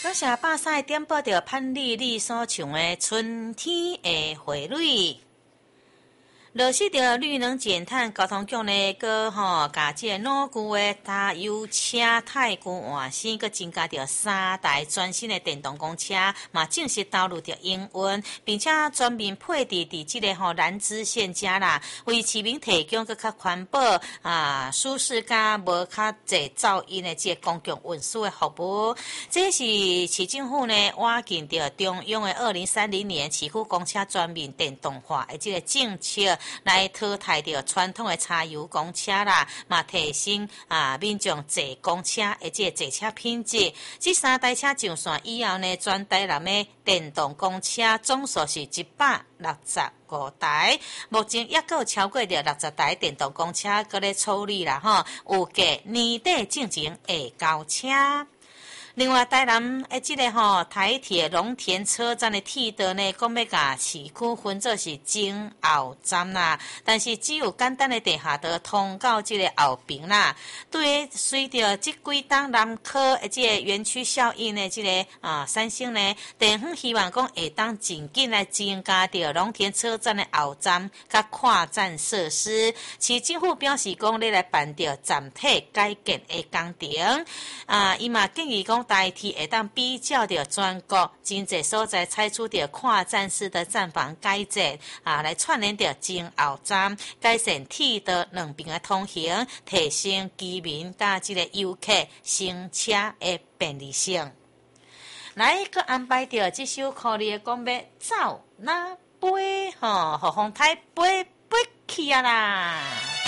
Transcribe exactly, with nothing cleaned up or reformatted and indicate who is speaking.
Speaker 1: 感谢百赛点播着潘丽丽所唱的《春天的花蕊》。落实着绿能减碳交通局呢，个吼，甲即个老旧的加油车太旧换新，个增加着三台全新的电动公车，嘛正式导入着营运，并且专门配置伫即个吼燃脂线加啦，为市民提供个较环保啊、舒适甲无较侪噪音的即个公共运输的服务。这是市政府呢挖进着中央的二零三零年市区公车全面电动化的即个政策。来淘汰掉传统的柴油公车啦，嘛提升啊民众坐公车的这坐车品质。这三台车上线以后呢，全台南的电动公车总数是一百六十五台，目前也有超过着六十台电动公车搁咧处理啦吼，预计年底进行会交车。另外，台南诶，即个吼台铁龙田车站的铁道呢，讲要甲市区分做是前后站啦，但是只有简单的地下道通到即个后边啦。对于随着即几档南科诶，即个园区效应的即个啊产生呢，地方希望讲会当尽紧来增加着龙田车站的后站甲跨站设施。市政府表示讲，咧来办着站体改建的工程啊，伊嘛建议讲。代替会当比较着全国真侪所在采取着跨站式的站房改建啊，来串联着前后站，改善铁道两边的通行，提升居民甲即个游客乘车的便利性。来，佮安排着这首可怜的讲要走哪飞吼，互风台飞飞去啊啦！